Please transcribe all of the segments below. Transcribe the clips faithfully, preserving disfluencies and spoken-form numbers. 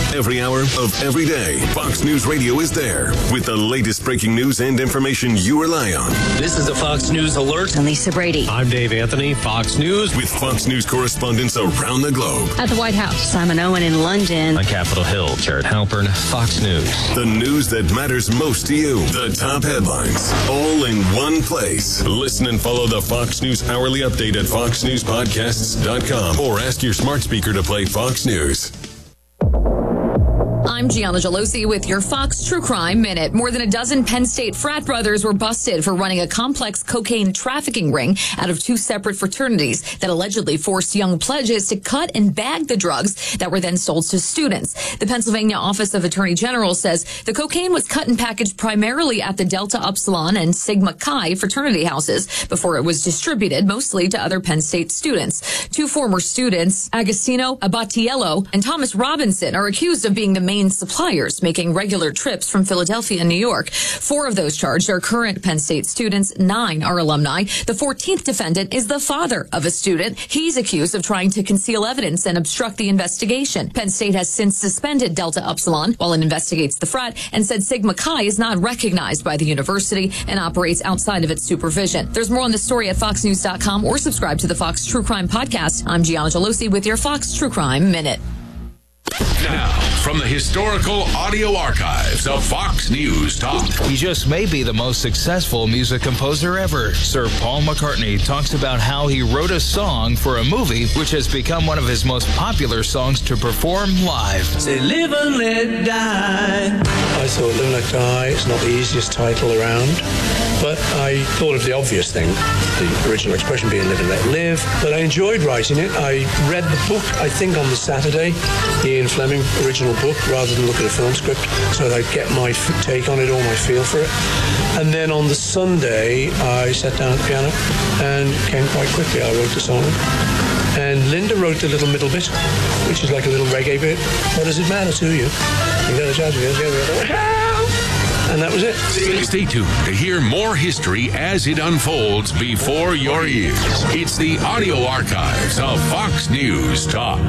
Every hour of every day, Fox News Radio is there with the latest breaking news and information you rely on. This is a Fox News Alert. I'm Lisa Brady. I'm Dave Anthony, Fox News. With Fox News correspondents around the globe. At the White House, Simon Owen in London. On Capitol Hill, Jared Halpern, Fox News. The news that matters most to you. The top headlines, all in one place. Listen and follow the Fox News Hourly Update at fox news podcasts dot com or ask your smart speaker to play Fox News. I'm Gianna Gelosi with your Fox True Crime Minute. More than a dozen Penn State frat brothers were busted for running a complex cocaine trafficking ring out of two separate fraternities that allegedly forced young pledges to cut and bag the drugs that were then sold to students. The Pennsylvania Office of Attorney General says the cocaine was cut and packaged primarily at the Delta Upsilon and Sigma Chi fraternity houses before it was distributed mostly to other Penn State students. Two former students, Agostino Abatiello and Thomas Robinson, are accused of being the main suppliers, making regular trips from Philadelphia and New York. Four of those charged are current Penn State students. Nine are alumni. The fourteenth defendant is the father of a student. He's accused of trying to conceal evidence and obstruct the investigation. Penn State has since suspended Delta Upsilon while it investigates the frat and said Sigma Chi is not recognized by the university and operates outside of its supervision. There's more on this story at fox news dot com or subscribe to the Fox True Crime Podcast. I'm Gianna Gelosi with your Fox True Crime Minute. Now, from the historical audio archives of Fox News Talk. He just may be the most successful music composer ever. Sir Paul McCartney talks about how he wrote a song for a movie which has become one of his most popular songs to perform live. Say, live and let die. I thought Live and Let Die is not the easiest title around, but I thought of the obvious thing, the original expression being live and let live. But I enjoyed writing it. I read the book, I think, on the Saturday, the Ian Fleming original book, rather than look at a film script, so that I'd get my f- take on it or my feel for it. And then on the Sunday, I sat down at the piano and it came quite quickly. I wrote the song. And Linda wrote the little middle bit, which is like a little reggae bit. What does it matter to you? You got a chance, you got a chance. And that was it. Stay tuned to hear more history as it unfolds before your ears. It's the audio archives of Fox News Talk.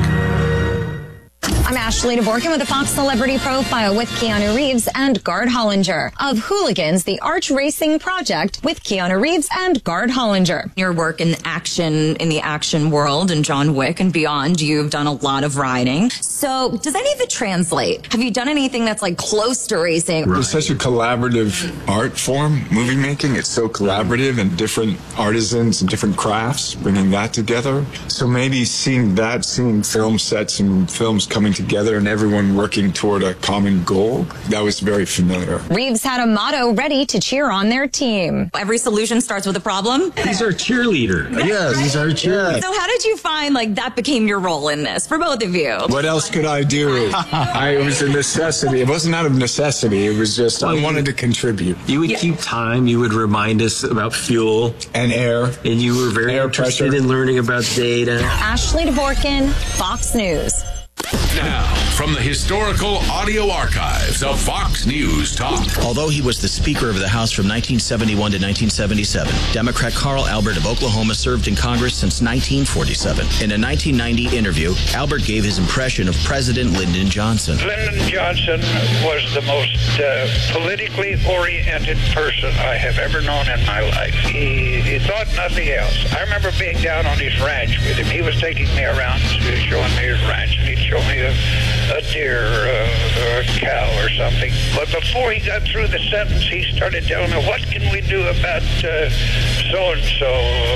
I'm Ashley Dvorkin with a Fox Celebrity Profile with Keanu Reeves and Gard Hollinger of Hooligans, the Arch Racing Project with Keanu Reeves and Gard Hollinger. Your work in action, in the action world and John Wick and beyond, you've done a lot of riding. So does any of it translate? Have you done anything that's like close to racing? Right. It's such a collaborative art form, movie making. It's so collaborative and different artisans and different crafts, bringing that together. So maybe seeing that, seeing film sets and films coming together and everyone working toward a common goal, that was very familiar. Reeves had a motto ready to cheer on their team. Every solution starts with a problem. He's our cheerleader. Yes, he's our cheerleader. So how did you find like that became your role in this for both of you? What else could I do? I, it was a necessity. It wasn't out of necessity. It was just I wanted to contribute. You would Yeah. keep time. You would remind us about fuel And air. and you were very Air interested pressure. in learning about data. Ashley Dvorkin, Fox News. Now, from the historical audio archives of Fox News Talk. Although he was the Speaker of the House from nineteen seventy-one to nineteen seventy-seven, Democrat Carl Albert of Oklahoma served in Congress since nineteen forty-seven. In a nineteen ninety interview, Albert gave his impression of President Lyndon Johnson. Lyndon Johnson was the most uh, politically oriented person I have ever known in my life. He, he thought nothing else. I remember being down on his ranch with him. He was taking me around, showing me his ranch, and he'd show me a, a deer or a, or a cow or something. But before he got through the sentence, he started telling me, what can we do about uh, so-and-so?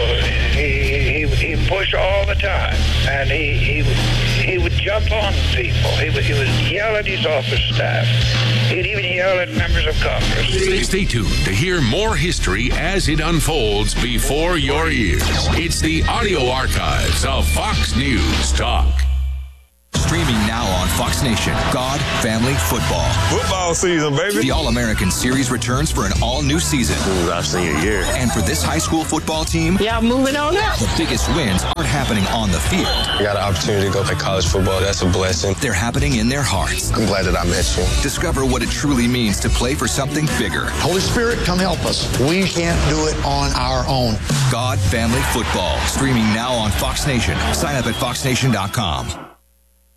He, he, he pushed all the time, and he, he, he would jump on people. He would, he would yell at his office staff. He'd even yell at members of Congress. Stay tuned to hear more history as it unfolds before your ears. It's the audio archives of Fox News Talk. Streaming now on Fox Nation, God, Family, Football. Football season, baby. The All-American Series returns for an all-new season. Ooh, I've seen a year. And for this high school football team, yeah, moving on up. The biggest wins aren't happening on the field. I got an opportunity to go play college football. That's a blessing. They're happening in their hearts. I'm glad that I met you. Discover what it truly means to play for something bigger. Holy Spirit, come help us. We can't do it on our own. God, Family, Football. Streaming now on Fox Nation. Sign up at fox nation dot com.